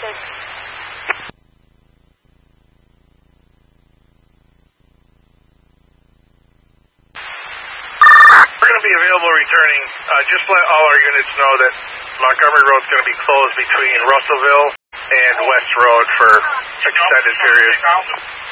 message. We're going to be available returning. Just let all our units know that Montgomery Road's going to be closed between Russellville and West Road for extended periods.